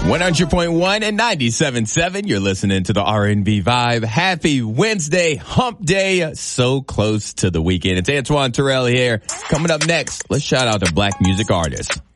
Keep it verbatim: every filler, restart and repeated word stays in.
one hundred point one and ninety-seven point seven. You're listening to the R and B Vibe. Happy Wednesday, hump day. So close to the weekend. It's Antoine Terrell here. Coming up next, let's shout out to black music artists.